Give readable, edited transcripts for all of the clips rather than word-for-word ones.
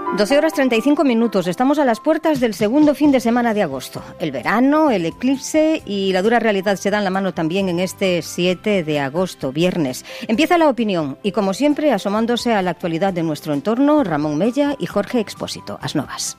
12:35. Estamos a las puertas del segundo fin de semana de agosto. El verano, el eclipse y la dura realidad se dan la mano también en este 7 de agosto, viernes. Empieza la opinión y, como siempre, asomándose a la actualidad de nuestro entorno, Ramón Mella y Jorge Expósito. As novas.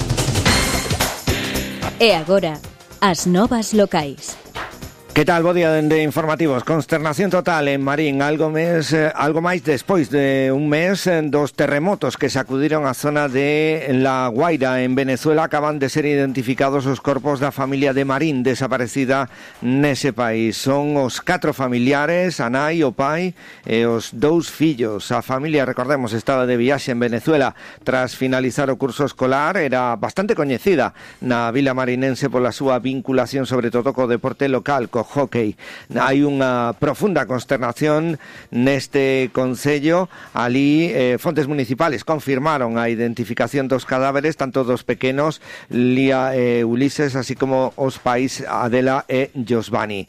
E agora, as novas locais. Que tal, bo día de informativos? Consternación total en Marín, algo máis despois de un mes dos terremotos que sacudiron a zona de La Guaira en Venezuela. Acaban de ser identificados os corpos da familia de Marín desaparecida nese país. Son os 4 familiares, a nai, o pai e os 2 fillos. A familia, recordemos, estaba de viaxe en Venezuela tras finalizar o curso escolar. Era bastante coñecida na vila marinense pola súa vinculación sobre todo co deporte local, co hockey. Hai unha profunda consternación neste concello. Ali fontes municipales confirmaron a identificación dos cadáveres, tanto dos pequenos Lía e Ulises, así como os pais Adela e Josvani.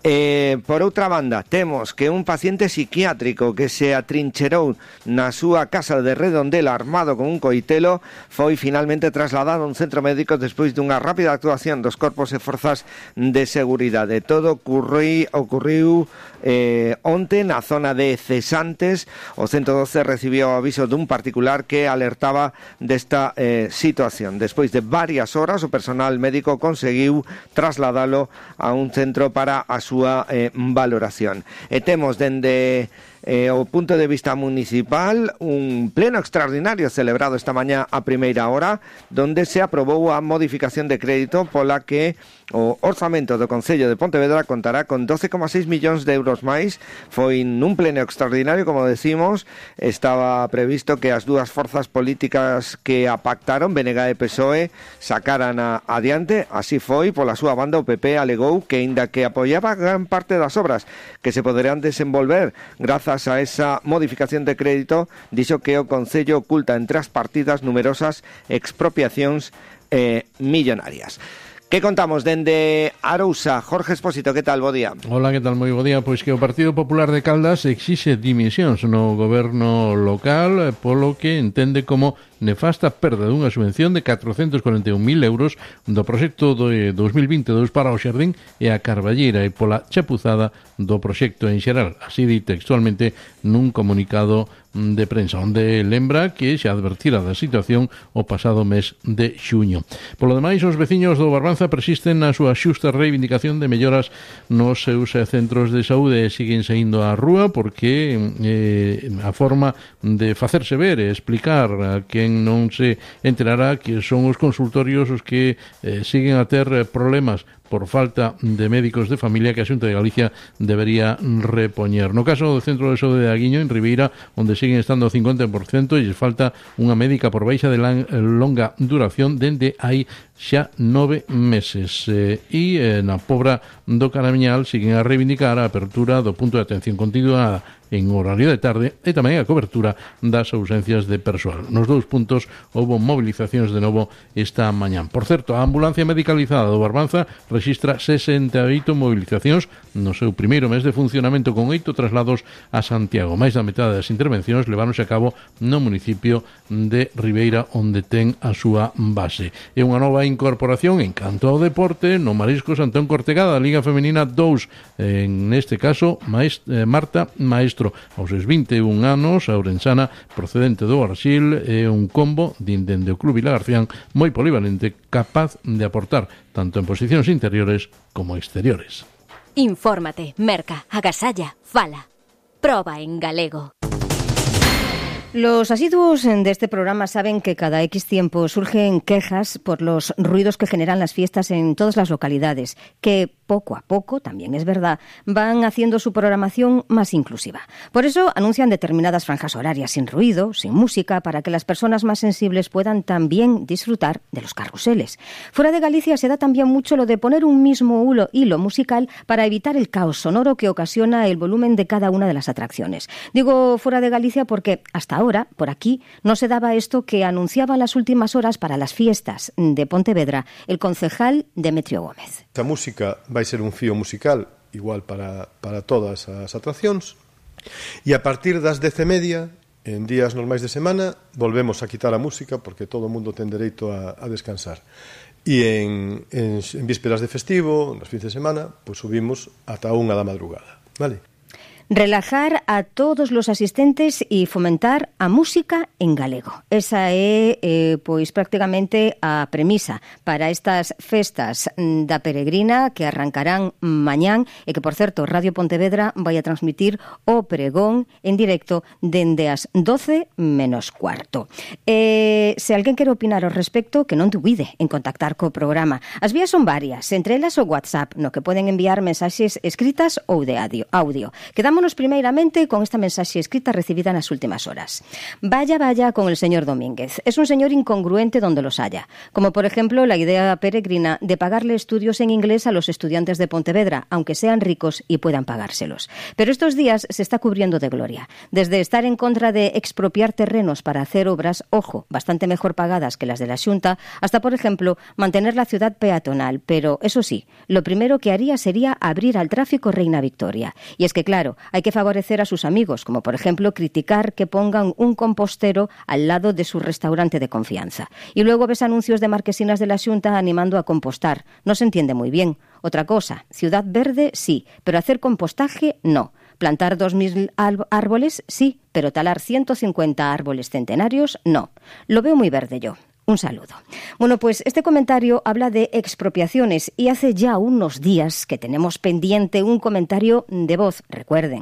Por outra banda, temos que un paciente psiquiátrico que se atrincherou na súa casa de Redondela armado con un coitelo foi finalmente trasladado a un centro médico despois dunha rápida actuación dos corpos e forzas de seguridade. Todo ocurriu onte na zona de Cesantes. O 112 recibiu o aviso dun particular que alertaba desta situación. Despois de varias horas, o personal médico conseguiu trasladalo a un centro para a súa valoración. E temos dende o punto de vista municipal un pleno extraordinario celebrado esta mañá a primeira hora, donde se aprobou a modificación de crédito pola que o orzamento do Concello de Pontevedra contará con 12,6 millóns de euros máis. Foi nun pleno extraordinario, como decimos. Estaba previsto que as dúas forzas políticas que a pactaron, BNG e PSOE, sacaran adiante. Así foi. Pola súa banda, o PP alegou que, aínda que apoiaba gran parte das obras que se poderán desenvolver grazas a esa modificación de crédito, dixo que o Concello oculta entre as partidas numerosas expropiacións millonarias. Que contamos dende Arousa? Jorge Expósito, que tal? Bo día. Hola, que tal? Moi bo día. Pois que o Partido Popular de Caldas exixe dimisións no goberno local polo que entende como nefasta perda dunha subvención de 441.000 euros do proxecto de 2022 para o Xardín e a Carballeira e pola chapuzada do proxecto en xeral. Así di textualmente nun comunicado de prensa, onde lembra que xa advertira da situación o pasado mes de xuño. Polo demais, os veciños do Barbanza persisten na súa xusta reivindicación de melloras nos seus centros de saúde e siguen saindo á rúa porque a forma de facerse ver e explicar a quen non se enterará que son os consultorios os que siguen a ter problemas por falta de médicos de familia que a Xunta de Galicia debería repoñer. No caso do Centro de Saúde de Aguiño, en Ribeira, onde siguen estando o 50% e lles falta unha médica por baixa de longa duración dende hai xa 9 meses. E na Pobra do Caramiñal siguen a reivindicar a apertura do punto de atención continuada en horario de tarde e tamén a cobertura das ausencias de persoal. Nos 2 puntos houve movilizacións de novo esta mañán. Por certo, a ambulancia medicalizada do Barbanza rexistra 68 movilizacións no seu primeiro mes de funcionamento, con 8 traslados a Santiago. Máis da metade das intervencións leváronse a cabo no municipio de Ribeira, onde ten a súa base. É unha nova incorporación en canto ao deporte no Mariscos Antón Cortegada, Liga Femenina 2, neste caso Marta Maestro. Aos seus 21 anos, a ourensana procedente do Arxil é un combo dende o Club Vilagarcián moi polivalente, capaz de aportar tanto en posicións interiores como exteriores. Infórmate, merca, agasalla, fala. Proba en galego. Los asiduos de este programa saben que cada X tiempo surgen quejas por los ruidos que generan las fiestas en todas las localidades, que poco a poco, también es verdad, van haciendo su programación más inclusiva. Por eso anuncian determinadas franjas horarias sin ruido, sin música, para que las personas más sensibles puedan también disfrutar de los carruseles. Fuera de Galicia se da también mucho lo de poner un mismo hilo musical para evitar el caos sonoro que ocasiona el volumen de cada una de las atracciones. Digo fuera de Galicia porque hasta ahora, por aquí, no se daba esto que anunciaba en las últimas horas para las fiestas de Pontevedra el concejal Demetrio Gómez. A música vai ser un fío musical igual para todas as atraccións, e a partir das 10:30 En días normais de semana volvemos a quitar a música porque todo o mundo ten dereito a descansar. E en vísperas de festivo, nos fins de semana, pois subimos ata 1 da madrugada, vale? Relajar a todos los asistentes e fomentar a música en galego. Esa é, pois, prácticamente a premisa para estas festas da Peregrina que arrancarán mañán e que, por certo, Radio Pontevedra vai a transmitir o pregón en directo dende as 12 menos cuarto. Se alguén quere opinar ao respecto, que non dubide en contactar co programa. As vías son varias, entre elas o WhatsApp, no que poden enviar mensaxes escritas ou de audio. Quedamos primeiramente con esta mensaxe escrita recibida nas últimas horas. Vaya con el señor Domínguez. Es un señor incongruente donde los haya. Como por ejemplo la idea peregrina de pagarle estudios en inglés a los estudiantes de Pontevedra, aunque sean ricos y puedan pagárselos. Pero estos días se está cubriendo de gloria. Desde estar en contra de expropiar terrenos para hacer obras, ojo, bastante mejor pagadas que las de la Xunta, hasta por ejemplo mantener la ciudad peatonal. Pero eso sí, lo primero que haría sería abrir al tráfico Reina Victoria. Y es que claro, hay que favorecer a sus amigos, como por ejemplo criticar que pongan un compostero al lado de su restaurante de confianza. Y luego ves anuncios de marquesinas de la Xunta animando a compostar. No se entiende muy bien. Otra cosa, ciudad verde sí, pero hacer compostaje no. Plantar 2.000 árboles sí, pero talar 150 árboles centenarios no. Lo veo muy verde yo. Un saludo. Bueno, pues este comentario habla de expropiaciones y hace ya unos días que tenemos pendiente un comentario de voz. Recuerden,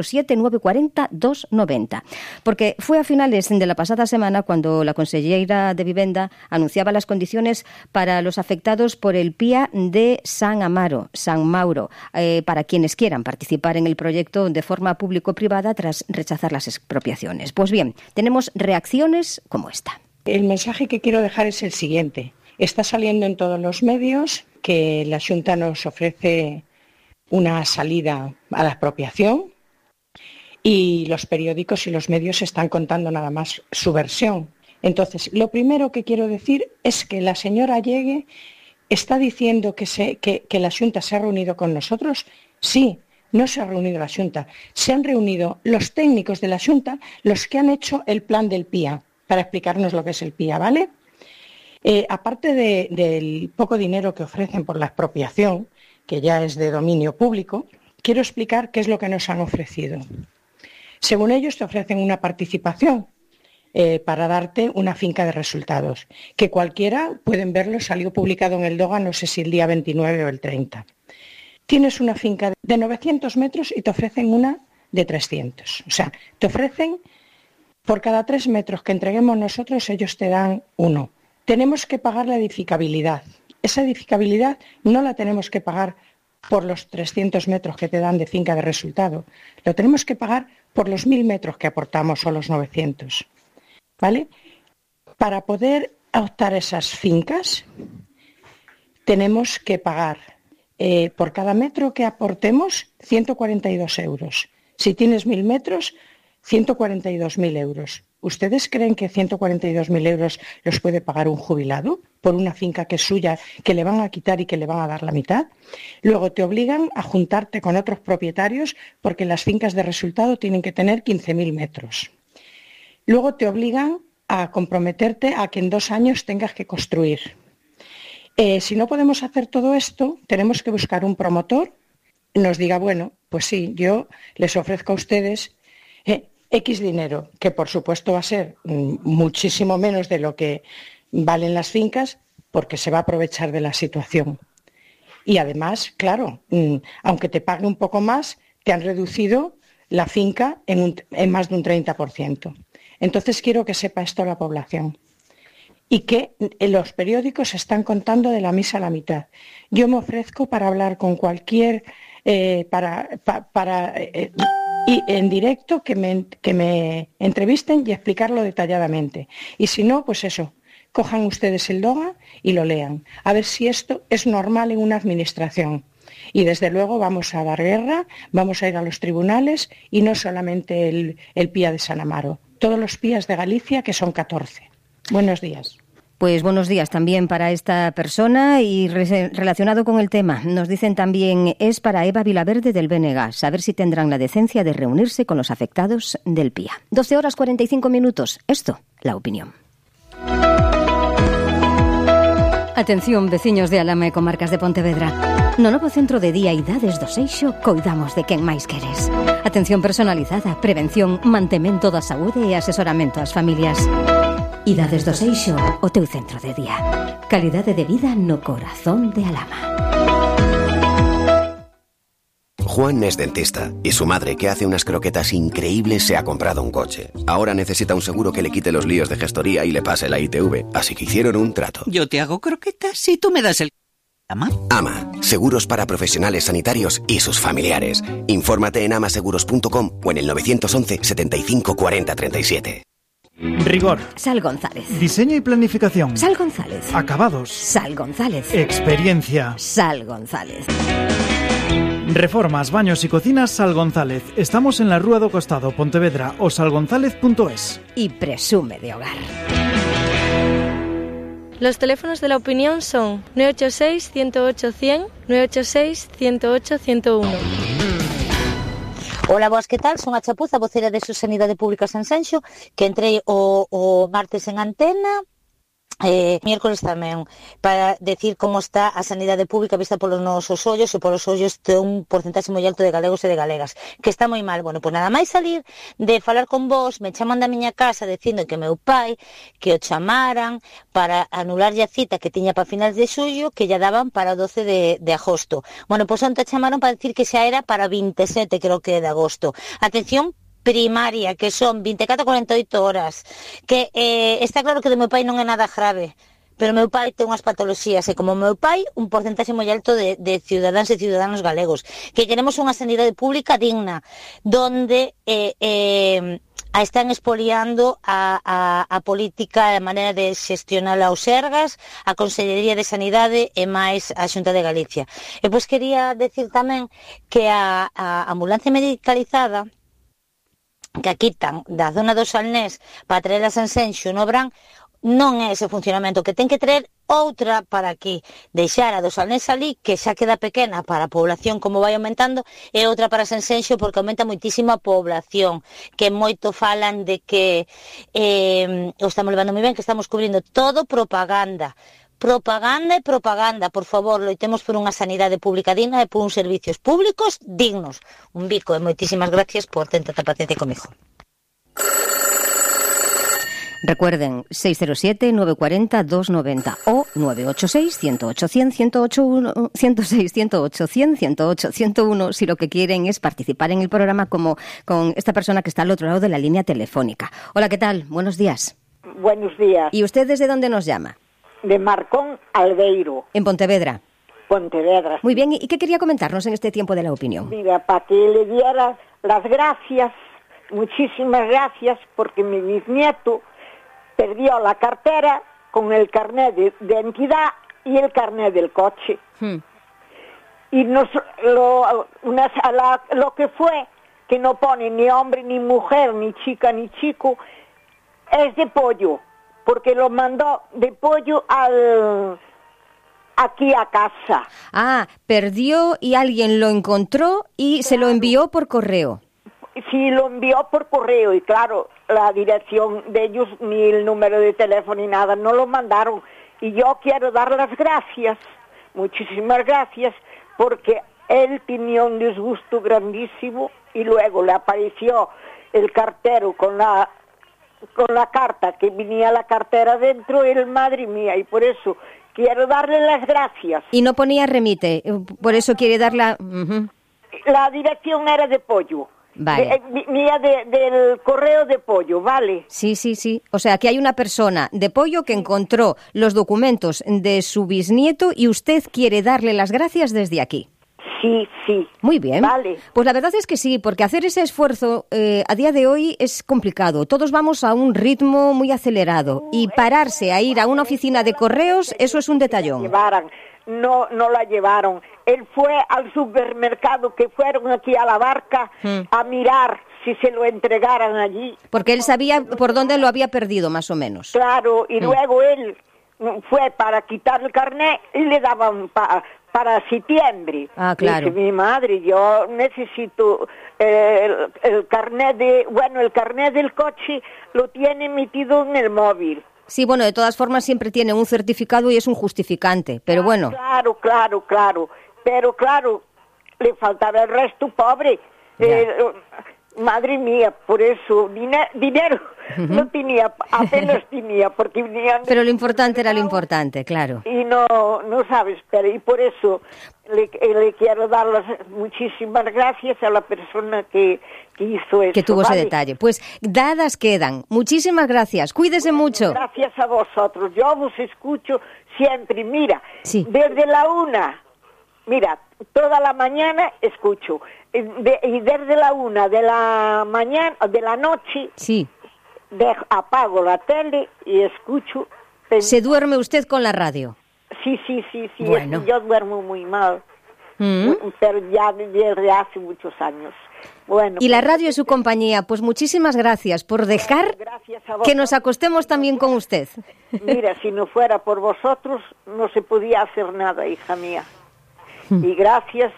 607-940-290. Porque fue a finales de la pasada semana cuando la consellera de Vivenda anunciaba las condiciones para los afectados por el PIA de San Mauro, para quienes quieran participar en el proyecto de forma público-privada tras rechazar las expropiaciones. Pues bien, tenemos reacciones como esta. El mensaje que quiero dejar es el siguiente. Está saliendo en todos los medios que la Xunta nos ofrece una salida a la expropiación y los periódicos y los medios están contando nada más su versión. Entonces, lo primero que quiero decir es que la señora Llegue está diciendo que la Xunta se ha reunido con nosotros. Sí, no se ha reunido la Xunta. Se han reunido los técnicos de la Xunta, los que han hecho el plan del PIA, para explicarnos lo que es el PIA, ¿vale? Aparte del poco dinero que ofrecen por la expropiación, que ya es de dominio público, quiero explicar qué es lo que nos han ofrecido. Según ellos, te ofrecen una participación para darte una finca de resultados, que cualquiera, pueden verlo, salió publicado en el DOGA, no sé si el día 29 o el 30. Tienes una finca de 900 metros y te ofrecen una de 300. O sea, te ofrecen... Por cada 3 metros que entreguemos nosotros, ellos te dan 1. Tenemos que pagar la edificabilidad. Esa edificabilidad no la tenemos que pagar por los 300 metros que te dan de finca de resultado. Lo tenemos que pagar por los 1.000 metros que aportamos o los 900. ¿Vale? Para poder optar esas fincas, tenemos que pagar por cada metro que aportemos 142 euros. Si tienes 1.000 metros... 142.000 euros. ¿Ustedes creen que 142.000 euros los puede pagar un jubilado por una finca que es suya, que le van a quitar y que le van a dar la mitad? Luego te obligan a juntarte con otros propietarios porque las fincas de resultado tienen que tener 15.000 metros. Luego te obligan a comprometerte a que en 2 años tengas que construir. Si no podemos hacer todo esto, tenemos que buscar un promotor que nos diga, bueno, pues sí, yo les ofrezco a ustedes X dinero, que por supuesto va a ser muchísimo menos de lo que valen las fincas, porque se va a aprovechar de la situación. Y además, claro, aunque te pague un poco más, te han reducido la finca en más de un 30%. Entonces quiero que sepa esto la población. Y que los periódicos están contando de la misa a la mitad. Yo me ofrezco para hablar con cualquier... y en directo que me entrevisten y explicarlo detalladamente. Y si no, pues eso, cojan ustedes el DOGA y lo lean. A ver si esto es normal en una administración. Y desde luego vamos a dar guerra, vamos a ir a los tribunales y no solamente el PIA de San Amaro, todos los PIAs de Galicia, que son 14. Buenos días. Pues buenos días también para esta persona y relacionado con el tema, nos dicen también, es para Eva Vilaverde del BNG, saber si tendrán la decencia de reunirse con los afectados del PIA. 12:45. Esto, la opinión. Atención, veciños de Alhama e comarcas de Pontevedra. No novo centro de día Idades do Seixo coidamos de quen máis queres. Atención personalizada, prevención, mantemento da saúde e asesoramento ás familias. Idades do Seixo, o teu centro de día. Calidade de vida no corazón de Alhama. Juan es dentista y su madre, que hace unas croquetas increíbles, se ha comprado un coche. Ahora necesita un seguro que le quite los líos de gestoría y le pase la ITV, así que hicieron un trato. Yo te hago croquetas y tú me das el... ¿Ama? AMA, seguros para profesionales sanitarios y sus familiares. Infórmate en amaseguros.com o en el 911 75 40 37. Rigor. Sal González. Diseño y planificación. Sal González. Acabados. Sal González. Experiencia. Sal González. Reformas, baños y cocinas Sal González. Estamos en la Rúa do Costado, Pontevedra, o salgonzalez.es. Y presume de hogar. Los teléfonos de la opinión son 986-108-100, 986-108-101. Ola, boas, que tal? Son a Chapuza, vocera de Sanidade Pública Sanxenxo, que entrei o martes en antena, miércoles tamén, para decir como está a sanidade pública vista polos nosos ollos e polos ollos de un porcentaxe moi alto de galegos e de galegas, que está moi mal. Bueno, pois nada máis salir de falar con vos, me chaman da miña casa dicindo que meu pai, que o chamaran para anularlle a cita que tiña para finais de xullo, que lla daban para o 12 de agosto. Bueno, pois onte chamaron para decir que xa era para 27, creo que de agosto. Atención, primaria, que son 24 a 48 horas, que está claro que de meu pai non é nada grave, pero meu pai ten unhas patoloxías, e como meu pai, un porcentaxe moi alto de cidadáns e ciudadanos galegos, que queremos unha sanidade pública digna, donde a están expoliando a política, a maneira de xestionar aos Sergas, a Consellería de Sanidade e máis a Xunta de Galicia. E pois quería decir tamén que a ambulancia medicalizada que a quitan da zona do Salnés para traer a Sanxenxo no Brán, non é ese funcionamento, que ten que traer outra para aquí, deixar a do Salnés ali, que xa queda pequena para a población como vai aumentando, e outra para Sanxenxo porque aumenta moitísimo a población, que moito falan de que o estamos levando moi ben, que estamos cubrindo todo propaganda, por favor, loitemos por unha sanidade pública digna e por uns servicios públicos dignos. Un bico e moitísimas gracias por ter tanta paciencia comigo. Recuerden, 607-940-290 o 986-108-100, 106-108-100, 108-101, si lo que quieren es participar en el programa como con esta persona que está al otro lado de la línea telefónica. Hola, ¿qué tal? Buenos días. Buenos días. ¿Y usted desde dónde nos llama? De Marcón Albeiro. En Pontevedra. Pontevedra. Muy bien, ¿y qué quería comentarnos en este tiempo de la opinión? Mira, para que le diera las gracias, muchísimas gracias, porque mi bisnieto perdió la cartera con el carnet de identidad y el carnet del coche. Y lo que fue, que no pone ni hombre ni mujer, ni chica ni chico, es de pollo, porque lo mandó de pollo aquí a casa. Ah, perdió y alguien lo encontró y se lo envió por correo. Sí, lo envió por correo y claro, la dirección de ellos, ni el número de teléfono ni nada, no lo mandaron. Y yo quiero dar las gracias, muchísimas gracias, porque él tenía un disgusto grandísimo y luego le apareció el cartero con la carta, que venía la cartera dentro, y madre mía, y por eso quiero darle las gracias. Y no ponía remite, por eso quiere darla... La dirección era de pollo. Vale. Mía del correo de pollo, ¿vale? Sí. O sea, que hay una persona de pollo que encontró los documentos de su bisnieto y usted quiere darle las gracias desde aquí. Sí. Muy bien. Vale. Pues la verdad es que sí, porque hacer ese esfuerzo a día de hoy es complicado. Todos vamos a un ritmo muy acelerado y pararse a ir a una oficina de correos, eso es un detallón. No la llevaron. Él fue al supermercado, que fueron aquí a la Barca a mirar si se lo entregaran allí. Porque él sabía por dónde lo había perdido, más o menos. Claro, y luego él fue para quitar el carnet y le daban para septiembre. Ah, claro. Dice mi madre, yo necesito el carnet el carnet del coche lo tiene metido en el móvil. Sí, bueno, de todas formas siempre tiene un certificado y es un justificante, pero bueno. Claro. Pero claro, le faltaba el resto, pobre. Madre mía, por eso, dinero no tenía, apenas tenía, porque venían... Pero lo importante era lo importante, claro. Y no sabes, pero y por eso le quiero dar las muchísimas gracias a la persona que hizo eso. Que tuvo ese detalle. Pues dadas quedan. Muchísimas gracias. Cuídese mucho. Gracias a vosotros. Yo vos escucho siempre. Mira, desde la 1, mira, toda la mañana escucho. Y desde la 1 de la mañana, de la noche, apago la tele y escucho. ¿Se duerme usted con la radio? Sí. Bueno. Yo duermo muy mal, pero ya desde hace muchos años. Bueno. Y la radio es su compañía. Pues muchísimas gracias por dejar que nos acostemos también con usted. Mira, si no fuera por vosotros, no se podía hacer nada, hija mía. Y gracias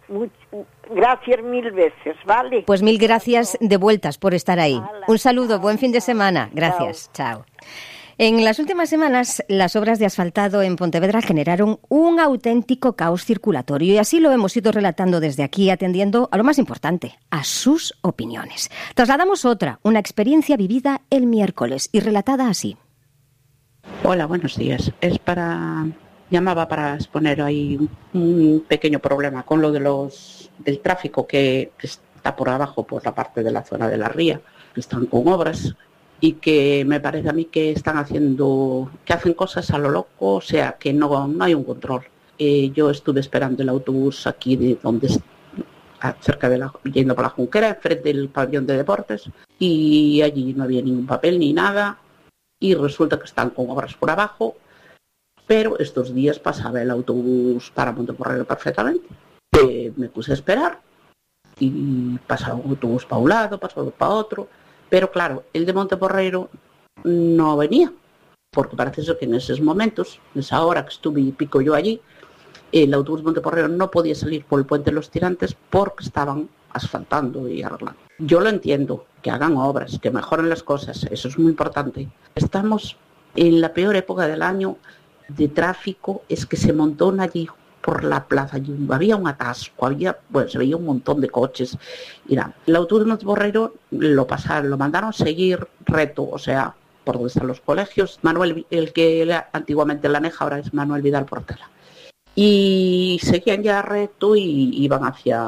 mil veces, ¿vale? Pues mil gracias de vueltas por estar ahí. Un saludo, buen fin de semana. Gracias, chao. En las últimas semanas, las obras de asfaltado en Pontevedra generaron un auténtico caos circulatorio y así lo hemos ido relatando desde aquí, atendiendo a lo más importante, a sus opiniones. Trasladamos una experiencia vivida el miércoles y relatada así. Hola, buenos días. Llamaba para exponer ahí un pequeño problema con lo del tráfico que está por abajo, por la parte de la zona de la ría, que están con obras y que me parece a mí que hacen cosas a lo loco, o sea, que no hay un control. Yo estuve esperando el autobús aquí de donde cerca yendo por la Junquera, enfrente del pabellón de deportes, y allí no había ningún papel ni nada, y resulta que están con obras por abajo. Pero estos días pasaba el autobús para Monteporrero perfectamente. Me puse a esperar y pasaba un autobús para un lado, pasaba para otro. Pero claro, el de Monteporrero no venía, porque parece ser que en esos momentos, en esa hora que estuve y pico yo allí, el autobús de Monteporrero no podía salir por el puente de los Tirantes porque estaban asfaltando y arreglando. Yo lo entiendo, que hagan obras, que mejoren las cosas, eso es muy importante. Estamos en la peor época del año de tráfico, es que se montó allí por la plaza, allí había un atasco, se veía un montón de coches. Mira, el autobús de Monteporrero lo mandaron seguir recto, o sea, por donde están los colegios. Manuel, el que era antiguamente la Neja, ahora es Manuel Vidal Portela. Y seguían ya recto y iban hacia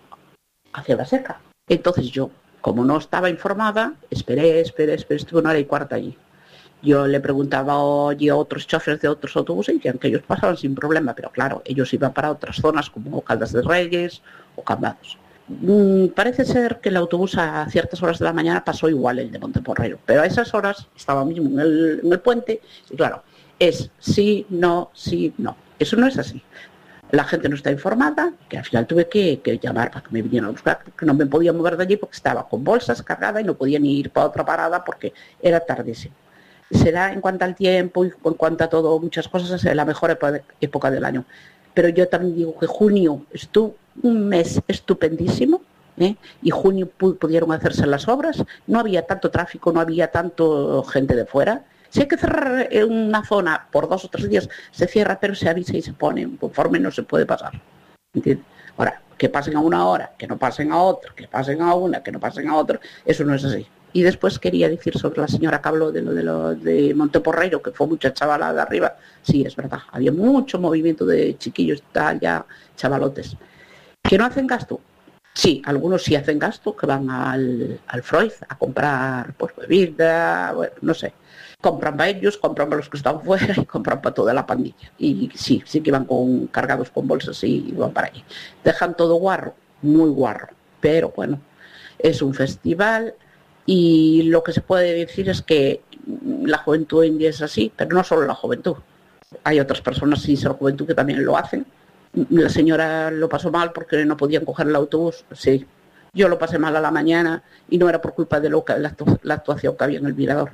la Seca. Entonces yo, como no estaba informada, esperé, estuve 1:15 allí. Yo le preguntaba a otros choferes de otros autobuses y decían que ellos pasaban sin problema, pero claro, ellos iban para otras zonas como Caldas de Reyes o Cambados. Parece ser que el autobús a ciertas horas de la mañana pasó igual el de Monteporrero, pero a esas horas estaba mismo en el puente y claro, es sí, no. Eso no es así. La gente no está informada, que al final tuve que llamar para que me vinieran a buscar, porque no me podía mover de allí porque estaba con bolsas cargada y no podía ni ir para otra parada porque era tardísimo. Será en cuanto al tiempo y en cuanto a todo, muchas cosas, es la mejor época del año. Pero yo también digo que junio estuvo un mes estupendísimo, y junio pudieron hacerse las obras, no había tanto tráfico, no había tanto gente de fuera. Si hay que cerrar una zona por 2 o 3 días, se cierra, pero se avisa y se pone, conforme no se puede pasar. ¿Entiendes? Ahora, que pasen a una hora, que no pasen a otra, que pasen a una, que no pasen a otra, eso no es así. Y después quería decir sobre la señora que habló de Monteporrero, que fue mucha chavala de arriba. Sí, es verdad, había mucho movimiento de chiquillos, ya chavalotes. ¿Que no hacen gasto? Sí, algunos sí hacen gasto, que van al Freud a comprar pues bebida, bueno, no sé. Compran para ellos, compran para los que están fuera y compran para toda la pandilla. Y sí que van cargados con bolsas y van para allí. Dejan todo guarro, muy guarro. Pero bueno, es un festival. Y lo que se puede decir es que la juventud india es así, pero no solo la juventud. Hay otras personas sin ser juventud que también lo hacen. La señora lo pasó mal porque no podían coger el autobús. Sí, yo lo pasé mal a la mañana y no era por culpa de la actuación que había en el mirador.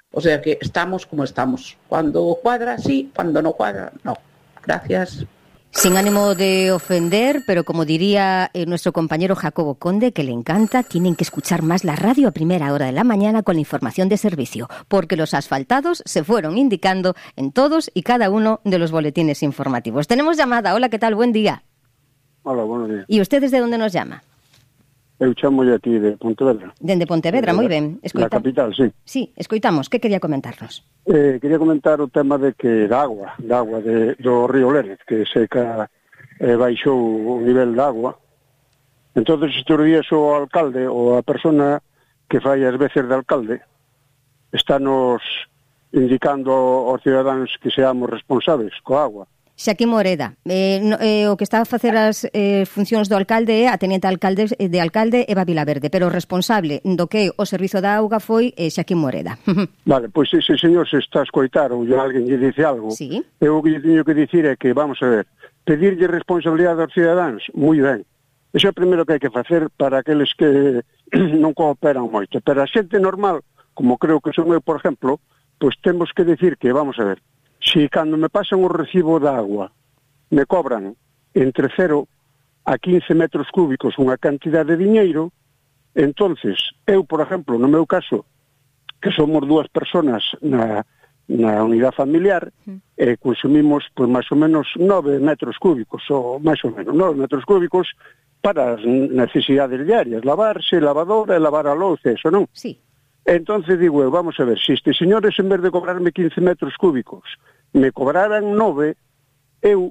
O sea que estamos como estamos. Cuando cuadra, sí, cuando no cuadra, no. Gracias. Sin ánimo de ofender, pero como diría nuestro compañero Jacobo Conde, que le encanta, tienen que escuchar más la radio a primera hora de la mañana con la información de servicio, porque los asfaltados se fueron indicando en todos y cada uno de los boletines informativos. Tenemos llamada. Hola, ¿qué tal? Buen día. Hola, buenos días. ¿Y usted desde dónde nos llama? Eu chamo aquí de Pontevedra. Dende Pontevedra, moi ben. Na capital, sí. Sí, escoitamos. Que quería comentarnos? Quería comentar o tema de que da agua do río Lérez, que seca baixou o nivel de agua. Entonces, estes días o alcalde ou a persona que fai as veces de alcalde estános indicando aos cidadáns que seamos responsables coa agua. Xaquín Moreda, o que está a facer as funcións do alcalde é a teniente de alcalde Eva Vilaverde, pero o responsable do que o servizo da auga foi Xaquín Moreda. Vale, pois ese señor se está a escoitar ou alguén lle dice algo, sí. Eu o que lle teño que dicir é que, vamos a ver, pedirlle responsabilidade aos cidadáns, moi ben. Iso é o primeiro que hai que facer para aqueles que non cooperan moito, pero a xente normal, como creo que son eu, por exemplo, pois temos que dicir que, vamos a ver, si cando me pasan o recibo de agua me cobran entre 0 a 15 metros cúbicos unha cantidade de diñeiro, entonces eu, por exemplo, no meu caso, que somos 2 personas na unidade familiar, consumimos pois máis ou menos 9 metros cúbicos, ou máis ou menos 9 metros cúbicos para as necesidades diarias, lavarse, lavadora e lavar a louza, eso non? Sí. Entonces digo eu, vamos a ver, se estes señores en vez de cobrarme 15 metros cúbicos me cobraran 9, eu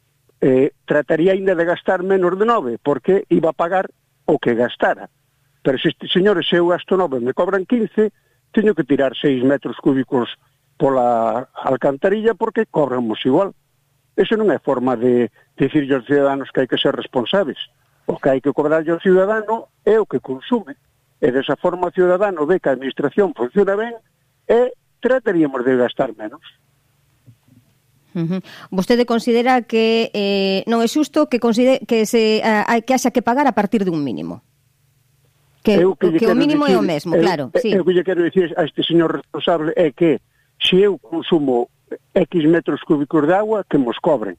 trataría ainda de gastar menos de 9, porque iba a pagar o que gastara. Pero se estes señores, se eu gasto 9 me cobran 15, teño que tirar 6 metros cúbicos pola alcantarilla porque cobramos igual. Eso non é forma de dicirlle aos ciudadanos que hai que ser responsables. O que hai que cobrarlle ao ciudadano é o que consume. E desa forma o ciudadano ve que a administración funciona ben e trataríamos de gastar menos. Vostede considera que non é xusto que haxa que pagar a partir dun mínimo? Que o mínimo é o mesmo, claro. O que lle quero dicir a este señor responsable é que se eu consumo X metros cúbicos de agua, que mos cobren.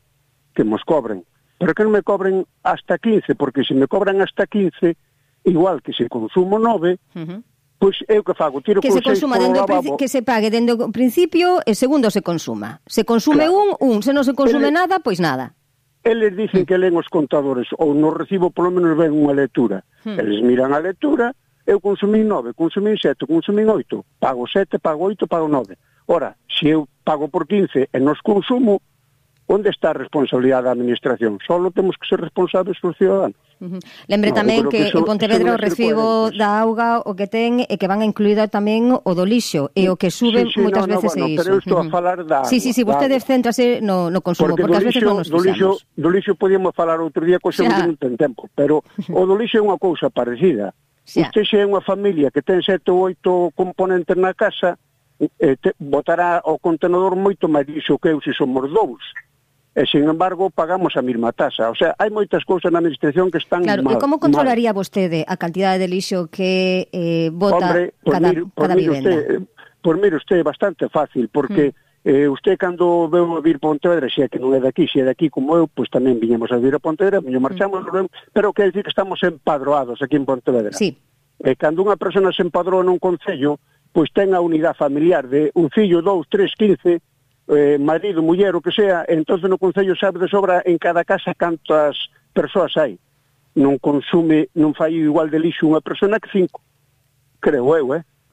Pero que non me cobren hasta 15, porque se me cobran hasta 15, igual que se consumo 9, pois eu que fago, tiro que con se consuma que se pague dende o principio e segundo se consuma. Se consume claro. Se non se consume nada, pois nada. Eles dicen que leen os contadores ou no recibo polo menos ven unha lectura. Eles miran a lectura, eu consumín 9, consumín 7, consumín 8, pago 7, pago 8, pago 9. Ora, se eu pago por 15 e nos consumo, onde está a responsabilidade da administración? Solo temos que ser responsables os ciudadanos. Lembre tamén que en Pontevedra o recibo da auga o que ten é que van a incluído tamén o do lixo e o que sube moitas veces é iso. Pero eu estou a falar da auga. Sí, vostede céntrase no consumo, porque ás veces non nos fixamos. Do lixo podíamos falar outro día, cosa que non ten tempo, pero o do lixo é unha cousa parecida. Usted se é unha familia que ten 7 ou 8 componentes na casa, botará ao contenedor moito máis lixo que eu se somos 2. E, sin embargo, pagamos a mesma tasa. O sea, hai moitas cousas na administración que están mal. Claro, e como controlaría vostede a cantidade de lixo que bota cada vivenda? Mire, usted é bastante fácil, porque usted cando veu a vir Pontevedra, xe que non é daqui, xe é daqui como eu, pois tamén viñemos a vir a Pontevedra, marchamos, pero quer dicir que estamos empadroados aquí en Pontevedra. Sí. E cando unha persona se empadroa nun concello, pois ten a unidade familiar de un fillo, 2, 3, 15, marido, muller, o que sea, entonces no concello sabe de sobra en cada casa cantas persoas hai. Non consume, non fai igual de lixo unha persona que 5. Creo eu,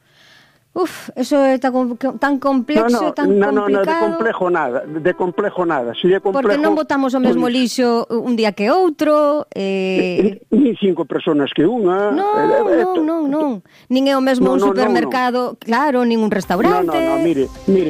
Eso é tan complexo, tan complicado. De complejo nada. Si é complejo, porque non botamos o mesmo lixo un día que outro. Ni 5 personas que unha. Non. Nin é o mesmo un supermercado, claro, nin un restaurante. No, mire,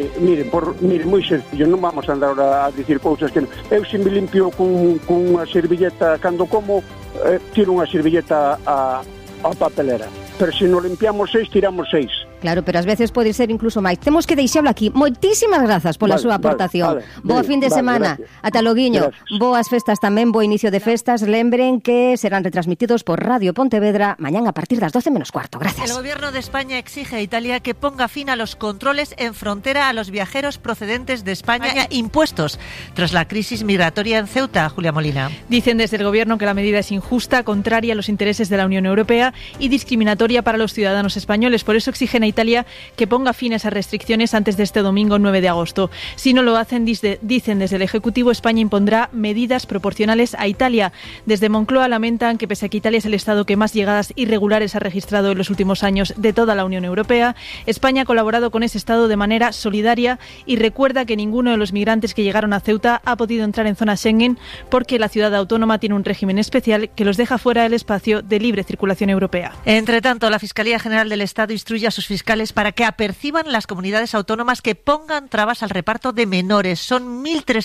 moi sencillo, non vamos a andar a dicir cousas que non. Eu se me limpio con unha servilleta cando como, tiro unha servilleta a papelera. Pero se non limpiamos 6, tiramos 6. Claro, pero ás veces pode ser incluso máis. Temos que deixalo aquí. Moitísimas grazas pola súa aportación. Boa fin de semana. Ata loguiño. Boas festas tamén, bo inicio de festas. Lembren que serán retransmitidos por Radio Pontevedra mañán a partir das 12 menos cuarto. Gracias. El Gobierno de España exige a Italia que ponga fin a los controles en frontera a los viajeros procedentes de España impuestos tras la crisis migratoria en Ceuta. Julia Molina. Dicen desde el Gobierno que la medida es injusta, contraria a los intereses de la Unión Europea y discriminatoria para los ciudadanos españoles. Por eso exigen a Italia que ponga fin a esas restricciones antes de este domingo 9 de agosto. Si no lo hacen, dicen desde el Ejecutivo, España impondrá medidas proporcionales a Italia. Desde Moncloa lamentan que pese a que Italia es el Estado que más llegadas irregulares ha registrado en los últimos años de toda la Unión Europea, España ha colaborado con ese Estado de manera solidaria y recuerda que ninguno de los migrantes que llegaron a Ceuta ha podido entrar en zona Schengen porque la ciudad autónoma tiene un régimen especial que los deja fuera del espacio de libre circulación europea. Entre tanto, la Fiscalía General del Estado instruye a sus fiscales para que aperciban las comunidades autónomas que pongan trabas al reparto de menores. Son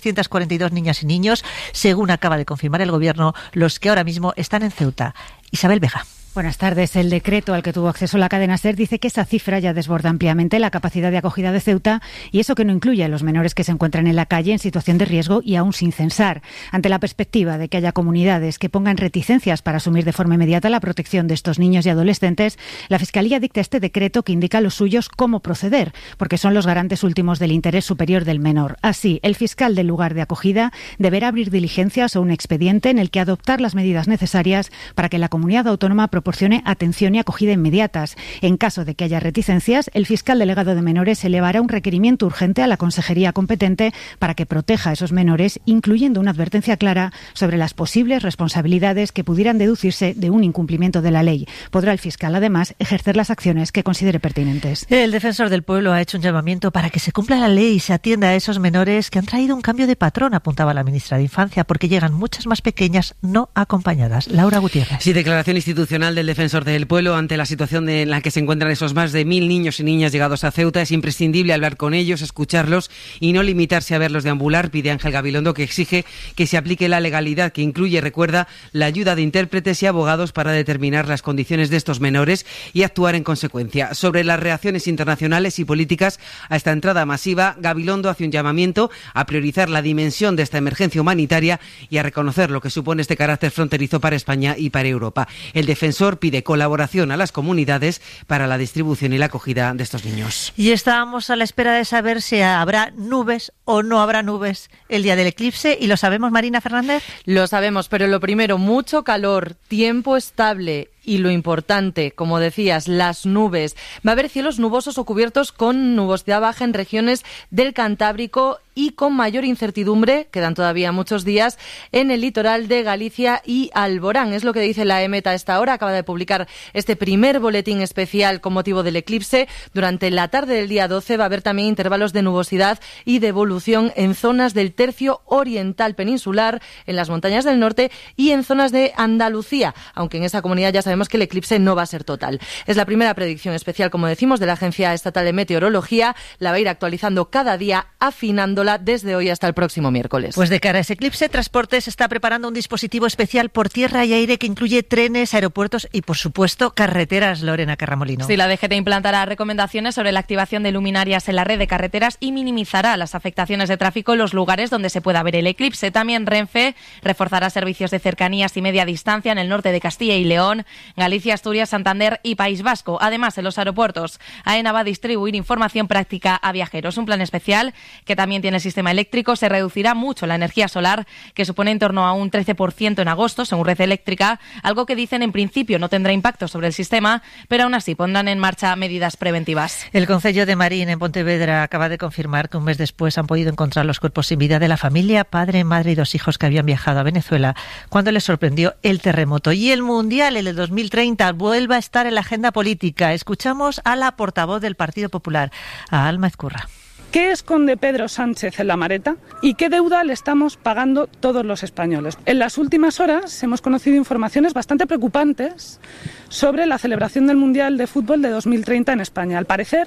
1.342 niñas y niños, según acaba de confirmar el Gobierno, los que ahora mismo están en Ceuta. Isabel Vega. Buenas tardes. El decreto al que tuvo acceso la cadena SER dice que esa cifra ya desborda ampliamente la capacidad de acogida de Ceuta y eso que no incluye a los menores que se encuentran en la calle en situación de riesgo y aún sin censar. Ante la perspectiva de que haya comunidades que pongan reticencias para asumir de forma inmediata la protección de estos niños y adolescentes, la Fiscalía dicta este decreto que indica a los suyos cómo proceder, porque son los garantes últimos del interés superior del menor. Así, el fiscal del lugar de acogida deberá abrir diligencias o un expediente en el que adoptar las medidas necesarias para que la comunidad autónoma proporcione atención y acogida inmediatas. En caso de que haya reticencias, el fiscal delegado de menores elevará un requerimiento urgente a la consejería competente para que proteja a esos menores, incluyendo una advertencia clara sobre las posibles responsabilidades que pudieran deducirse de un incumplimiento de la ley. Podrá el fiscal, además, ejercer las acciones que considere pertinentes. El Defensor del Pueblo ha hecho un llamamiento para que se cumpla la ley y se atienda a esos menores que han traído un cambio de patrón, apuntaba la ministra de Infancia, porque llegan muchas más pequeñas no acompañadas. Laura Gutiérrez. Sí, declaración institucional del Defensor del Pueblo ante la situación en la que se encuentran esos más de 1.000 niños y niñas llegados a Ceuta. Es imprescindible hablar con ellos, escucharlos y no limitarse a verlos deambular, pide Ángel Gabilondo, que exige que se aplique la legalidad, que incluye, recuerda, la ayuda de intérpretes y abogados para determinar las condiciones de estos menores y actuar en consecuencia. Sobre las reacciones internacionales y políticas a esta entrada masiva, Gabilondo hace un llamamiento a priorizar la dimensión de esta emergencia humanitaria y a reconocer lo que supone este carácter fronterizo para España y para Europa. El defensor pide colaboración a las comunidades para la distribución y la acogida de estos niños. Y estábamos a la espera de saber si habrá nubes o no habrá nubes el día del eclipse, y lo sabemos, Marina Fernández. Lo sabemos, pero lo primero, mucho calor, tiempo estable. Y lo importante, como decías, las nubes. Va a haber cielos nubosos o cubiertos con nubosidad baja en regiones del Cantábrico y con mayor incertidumbre, quedan todavía muchos días, en el litoral de Galicia y Alborán. Es lo que dice la EMET a esta hora. Acaba de publicar este primer boletín especial con motivo del eclipse. Durante la tarde del día 12 va a haber también intervalos de nubosidad y de evolución en zonas del tercio oriental peninsular, en las montañas del norte y en zonas de Andalucía, aunque en esa comunidad ya sabemos que el eclipse no va a ser total. Es la primera predicción especial, como decimos, de la Agencia Estatal de Meteorología. La va a ir actualizando cada día, afinándola desde hoy hasta el próximo miércoles. Pues de cara a ese eclipse, Transportes está preparando un dispositivo especial por tierra y aire que incluye trenes, aeropuertos y, por supuesto, carreteras. Lorena Carramolino. Sí, la DGT implantará recomendaciones sobre la activación de luminarias en la red de carreteras y minimizará las afectaciones de tráfico en los lugares donde se pueda ver el eclipse. También Renfe reforzará servicios de cercanías y media distancia en el norte de Castilla y León, Galicia, Asturias, Santander y País Vasco. Además, en los aeropuertos, AENA va a distribuir información práctica a viajeros. Un plan especial que también tiene el sistema eléctrico. Se reducirá mucho la energía solar, que supone en torno a un 13% en agosto, según Red Eléctrica, algo que dicen en principio no tendrá impacto sobre el sistema, pero aún así pondrán en marcha medidas preventivas. El Concello de Marín, en Pontevedra, acaba de confirmar que un mes después han podido encontrar los cuerpos sin vida de la familia, padre, madre y 2 hijos que habían viajado a Venezuela cuando les sorprendió el terremoto. Y el Mundial, el de 2030, vuelve a estar en la agenda política. Escuchamos a la portavoz del Partido Popular, a Alma Ezcurra. ¿Qué esconde Pedro Sánchez en la maleta y qué deuda le estamos pagando todos los españoles? En las últimas horas hemos conocido informaciones bastante preocupantes sobre la celebración del Mundial de Fútbol de 2030 en España. Al parecer,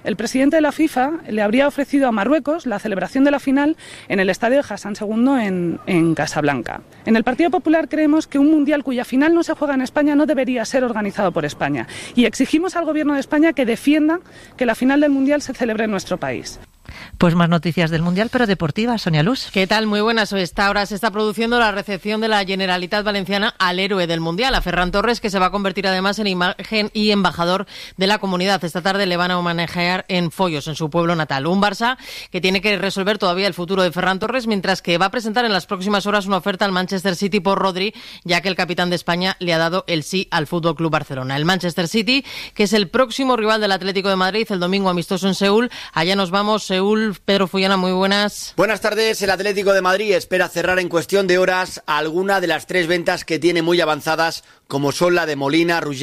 el presidente de la FIFA le habría ofrecido a Marruecos la celebración de la final en el estadio de Hassan II en Casablanca. En el Partido Popular creemos que un mundial cuya final no se juega en España no debería ser organizado por España y exigimos al Gobierno de España que defienda que la final del mundial se celebre en nuestro país. Pues más noticias del Mundial, pero deportivas. Sonia Luz. ¿Qué tal? Muy buenas. Esta hora se está produciendo la recepción de la Generalitat Valenciana al héroe del Mundial, a Ferran Torres, que se va a convertir además en imagen y embajador de la comunidad. Esta tarde le van a homenajear en Follos, en su pueblo natal. Un Barça que tiene que resolver todavía el futuro de Ferran Torres, mientras que va a presentar en las próximas horas una oferta al Manchester City por Rodri, ya que el capitán de España le ha dado el sí al FC Barcelona. El Manchester City, que es el próximo rival del Atlético de Madrid, el domingo amistoso en Seúl. Allá nos vamos, Seúl. Pedro Fullana, muy buenas. Buenas tardes. El Atlético de Madrid espera cerrar en cuestión de horas alguna de las 3 ventas que tiene muy avanzadas, como son la de Molina, Ruggiero